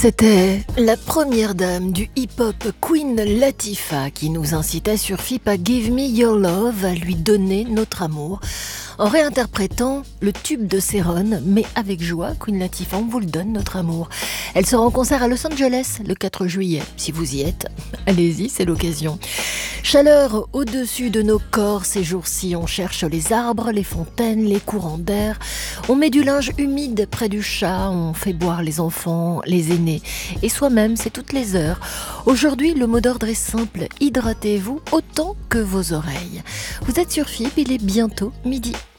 C'était la première dame du hip-hop, Queen Latifah, qui nous incitait sur FIP à Give Me Your Love, à lui donner notre amour, en réinterprétant le tube de Céron, mais avec joie. Queen Latifah, on vous le donne, notre amour. Elle sera en concert à Los Angeles le 4 juillet. Si vous y êtes, allez-y, c'est l'occasion. Chaleur au-dessus de nos corps ces jours-ci, on cherche les arbres, les fontaines, les courants d'air. On met du linge humide près du chat, on fait boire les enfants, les aînés. Et soi-même, c'est toutes les heures. Aujourd'hui, le mot d'ordre est simple, hydratez-vous autant que vos oreilles. Vous êtes sur FIP, il est bientôt midi.